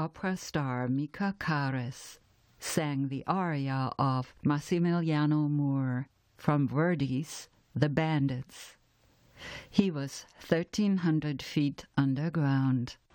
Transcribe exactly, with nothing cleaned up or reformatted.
opera star Mika Karas sang the aria of Massimiliano Moore from Verdi's The Bandits. He was thirteen hundred feet underground.